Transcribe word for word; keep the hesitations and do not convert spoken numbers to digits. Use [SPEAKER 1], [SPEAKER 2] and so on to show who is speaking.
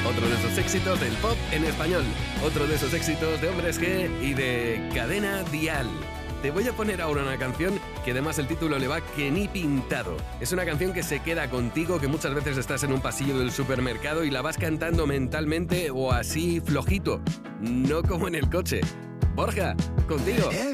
[SPEAKER 1] Otro de esos éxitos del pop en español. Otro de esos éxitos de Hombres G y de Cadena Dial. Te voy a poner ahora una canción que además el título le va que ni pintado. Es una canción que se queda contigo, que muchas veces estás en un pasillo del supermercado y la vas cantando mentalmente o así flojito. No como en el coche. Borja, contigo.